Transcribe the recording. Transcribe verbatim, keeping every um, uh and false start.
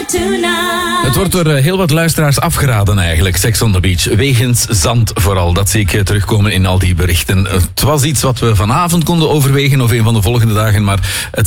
Het wordt door heel wat luisteraars afgeraden eigenlijk, Sex on the Beach. Wegens zand vooral, dat zie ik terugkomen in al die berichten. Het was iets wat we vanavond konden overwegen of een van de volgende dagen, maar het